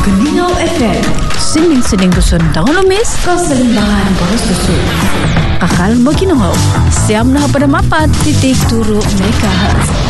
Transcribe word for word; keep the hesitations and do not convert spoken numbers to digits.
Keningau F M. Sinding-sinding dusun tahun lumis. Keselimbangan boros dusun. Akal Bokinongau. Siam nah pada mapat titik turu megahertz.